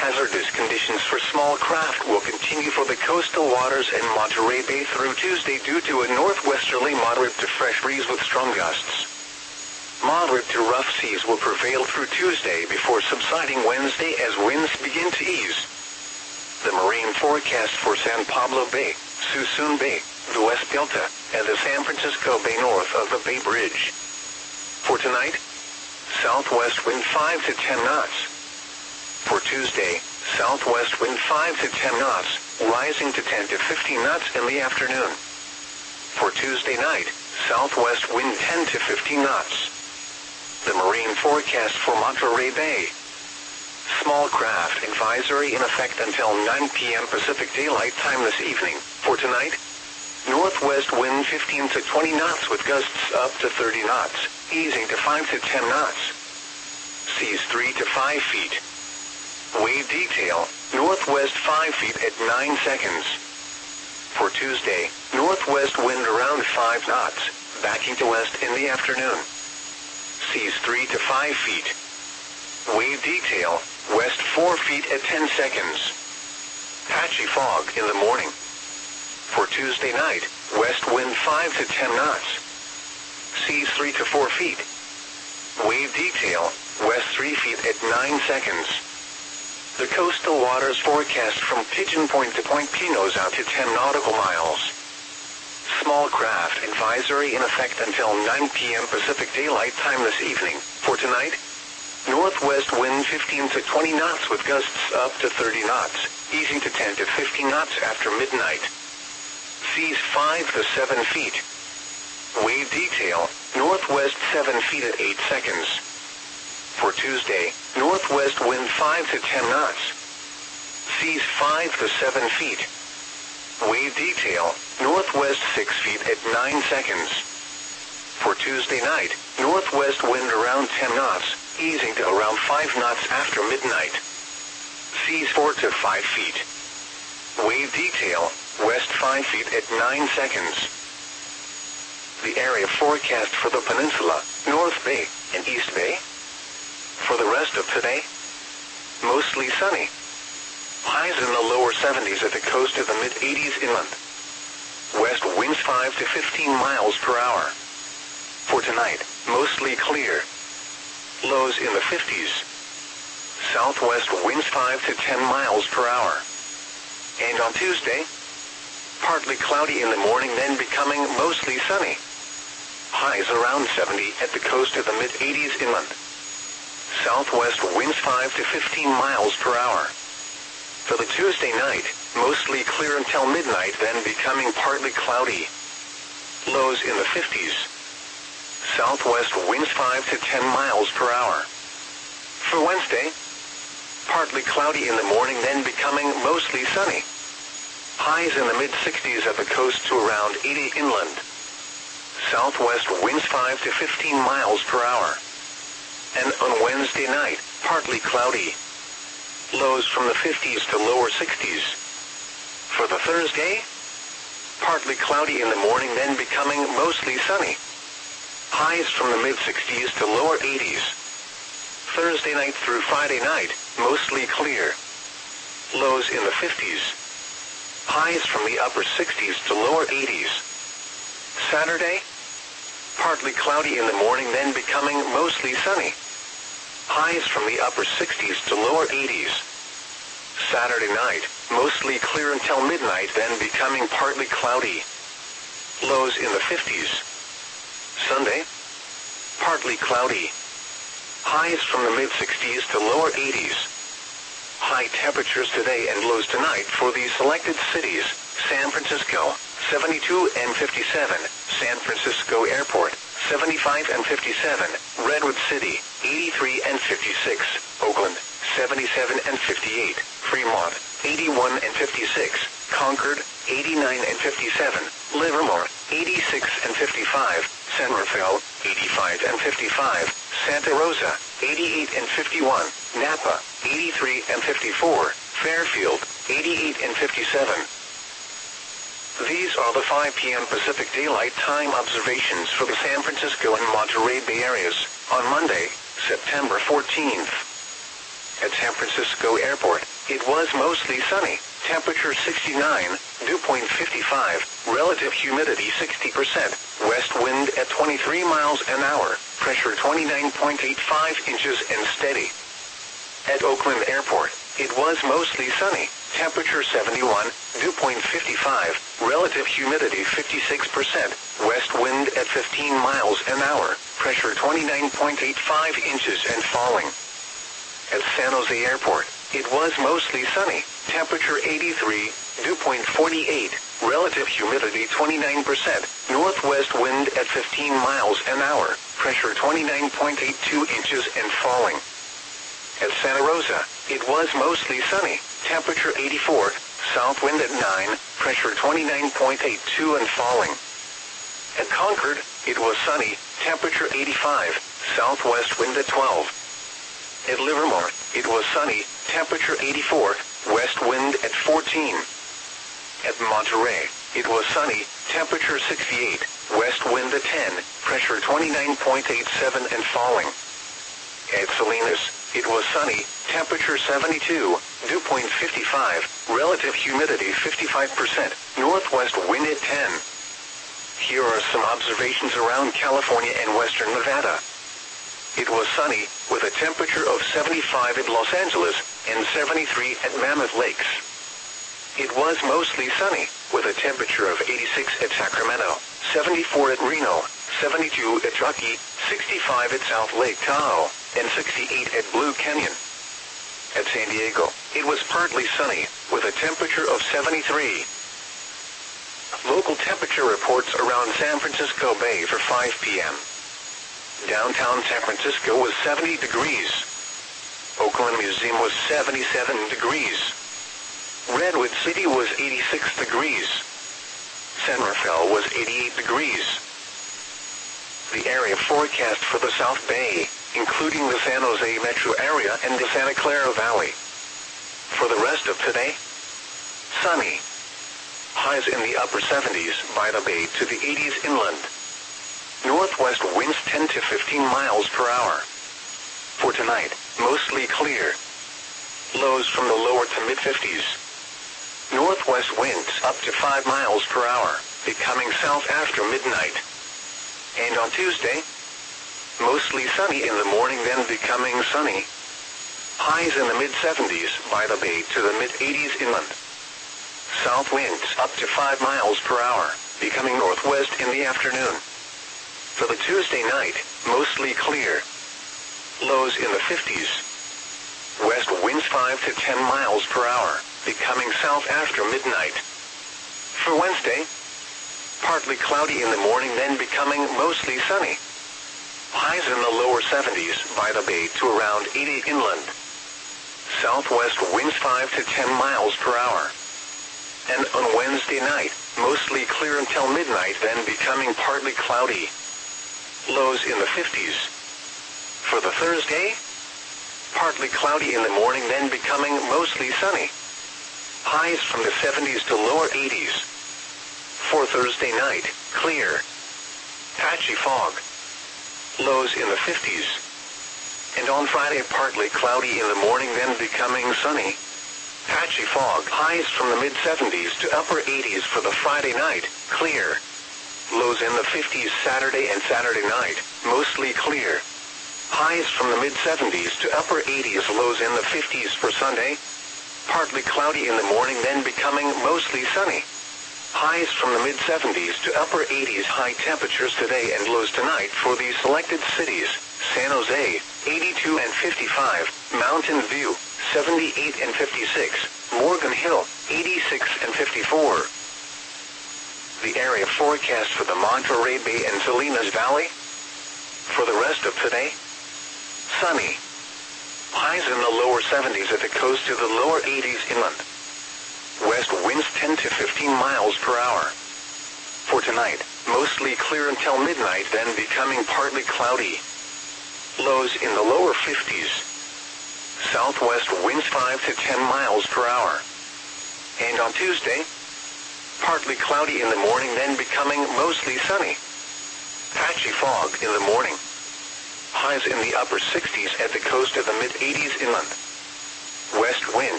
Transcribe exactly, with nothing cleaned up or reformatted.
hazardous conditions for small craft will continue for the coastal waters and Monterey Bay through Tuesday due to a northwesterly moderate to fresh breeze with strong gusts. Moderate to rough seas will prevail through Tuesday before subsiding Wednesday as winds begin to ease. The marine forecast for San Pablo Bay, Suisun Bay, the West Delta, and the San Francisco Bay north of the Bay Bridge. For tonight, southwest wind five to ten knots. For Tuesday, southwest wind five to ten knots, rising to ten to fifteen knots in the afternoon. For Tuesday night, southwest wind ten to fifteen knots. The marine forecast for Monterey Bay. Small craft advisory in effect until nine p m Pacific Daylight Time this evening. For tonight, northwest wind fifteen to twenty knots with gusts up to thirty knots, easing to five to ten knots. Seas three to five feet. Wave detail, northwest five feet at nine seconds. For Tuesday, northwest wind around five knots, backing to west in the afternoon. Seas three to five feet. Wave detail, west four feet at ten seconds. Patchy fog in the morning. For Tuesday night, west wind five to ten knots. Seas three to four feet. Wave detail, west three feet at nine seconds. The coastal waters forecast from Pigeon Point to Point Pinos out to ten nautical miles. Small craft advisory in effect until nine p m Pacific Daylight Time this evening. For tonight, northwest wind fifteen to twenty knots with gusts up to thirty knots, easing to ten to fifteen knots after midnight. Seas five to seven feet. Wave detail, northwest seven feet at eight seconds. For Tuesday, northwest wind five to ten knots. Seas five to seven feet. Wave detail, northwest six feet at nine seconds. For Tuesday night, northwest wind around ten knots, easing to around five knots after midnight. Seas four to five feet. Wave detail, west five feet at nine seconds. The area forecast for the peninsula, North Bay, and East Bay. For the rest of today, mostly sunny. Highs in the lower seventies at the coast to the mid-eighties inland. West winds five to fifteen miles per hour. For tonight, mostly clear. Lows in the fifties. Southwest winds five to ten miles per hour. And on Tuesday, partly cloudy in the morning, then becoming mostly sunny. Highs around seventy at the coast to the mid-eighties inland. Southwest winds five to fifteen miles per hour. For the Tuesday night, mostly clear until midnight, then becoming partly cloudy. Lows in the fifties. Southwest winds five to ten miles per hour. For Wednesday, partly cloudy in the morning, then becoming mostly sunny. Highs in the mid-sixties at the coast to around eighty inland. Southwest winds five to fifteen miles per hour. And on Wednesday night, partly cloudy. Lows from the fifties to lower sixties. For the Thursday, partly cloudy in the morning, then becoming mostly sunny. Highs from the mid-sixties to lower eighties. Thursday night through Friday night, mostly clear. Lows in the fifties. Highs from the upper sixties to lower eighties. Saturday, partly cloudy in the morning, then becoming mostly sunny. Highs from the upper sixties to lower eighties. Saturday night, mostly clear until midnight, then becoming partly cloudy. Lows in the fifties. Sunday, partly cloudy. Highs from the mid-sixties to lower eighties. High temperatures today and lows tonight for these selected cities: San Francisco, seventy-two and fifty-seven, San Francisco Airport, seventy-five and fifty-seven, Redwood City, eighty-three and fifty-six, Oakland, seventy-seven and fifty-eight, Fremont, eighty-one and fifty-six, Concord, eighty-nine and fifty-seven, Livermore, eighty-six and fifty-five, San Rafael, eighty-five and fifty-five, Santa Rosa, eighty-eight and fifty-one, Napa, eighty-three and fifty-four, Fairfield, eighty-eight and fifty-seven. These are the five p m Pacific Daylight Time observations for the San Francisco and Monterey Bay areas on Monday, September fourteenth. At San Francisco Airport, It was mostly sunny, temperature sixty-nine, dew point fifty-five, relative humidity sixty percent, west wind at twenty-three miles an hour, pressure twenty-nine point eight five inches and steady. At Oakland Airport, it was mostly sunny, temperature seventy-one, dew point fifty-five, relative humidity fifty-six percent, west wind at fifteen miles an hour, pressure twenty-nine point eight five inches and falling. At San Jose Airport, it was mostly sunny, temperature eighty-three, dew point forty-eight, relative humidity twenty-nine percent, northwest wind at fifteen miles an hour, pressure twenty-nine point eight two inches and falling. At Santa Rosa, it was mostly sunny, temperature eighty-four, south wind at nine, pressure twenty-nine point eight two and falling. At Concord, it was sunny, temperature eighty-five, southwest wind at twelve. At Livermore, it was sunny, temperature eighty-four, west wind at fourteen. At Monterey, it was sunny, temperature sixty-eight, west wind at ten, pressure twenty-nine point eight seven and falling. At Salinas, it was sunny, temperature seventy-two, dew point fifty-five, relative humidity fifty-five percent, northwest wind at ten. Here are some observations around California and western Nevada. It was sunny, with a temperature of seventy-five at Los Angeles, and seventy-three at Mammoth Lakes. It was mostly sunny, with a temperature of eighty-six at Sacramento, seventy-four at Reno, seventy-two at Truckee, sixty-five at South Lake Tahoe, and sixty-eight at Blue Canyon. At San Diego, it was partly sunny, with a temperature of seventy-three. Local temperature reports around San Francisco Bay for five p m Downtown San Francisco was seventy degrees. Oakland Museum was seventy-seven degrees. Redwood City was eighty-six degrees. San Rafael was eighty-eight degrees. The area forecast for the South Bay, including the San Jose metro area and the Santa Clara Valley. For the rest of today, sunny. Highs in the upper seventies by the Bay to the eighties inland. Northwest winds ten to fifteen miles per hour. For tonight, mostly clear. Lows from the lower to mid-fifties. Northwest winds up to five miles per hour, becoming south after midnight. And on Tuesday, mostly sunny in the morning, then becoming sunny. Highs in the mid-seventies by the Bay to the mid-eighties inland. South winds up to five miles per hour, becoming northwest in the afternoon. For the Tuesday night, mostly clear. Lows in the fifties. West winds five to ten miles per hour, becoming south after midnight. For Wednesday, partly cloudy in the morning, then becoming mostly sunny. Highs in the lower seventies by the Bay to around eighty inland. Southwest winds five to ten miles per hour. And on Wednesday night, mostly clear until midnight, then becoming partly cloudy. Lows in the fifties. For the Thursday, partly cloudy in the morning, then becoming mostly sunny. Highs from the seventies to lower eighties. For Thursday night, clear. Patchy fog. Lows in the fifties. And on Friday, partly cloudy in the morning, then becoming sunny. Patchy fog. Highs from the mid-seventies to upper eighties for the Friday night, clear. Lows in the fifties Saturday and Saturday night, mostly clear. Highs from the mid-seventies to upper eighties, lows in the fifties for Sunday. Partly cloudy in the morning, then becoming mostly sunny. Highs from the mid-seventies to upper eighties, high temperatures today and lows tonight for these selected cities: San Jose, eighty-two and fifty-five, Mountain View, seventy-eight and fifty-six, Morgan Hill, eighty-six and fifty-four. The area forecast for the Monterey Bay and Salinas Valley. For the rest of today, sunny. Highs in the lower seventies at the coast to the lower eighties inland. West winds ten to fifteen miles per hour. For tonight, mostly clear until midnight, then becoming partly cloudy. Lows in the lower fifties. Southwest winds five to ten miles per hour. And on Tuesday, partly cloudy in the morning, then becoming mostly sunny. Patchy fog in the morning. Highs in the upper sixties at the coast of the mid-eighties inland. West wind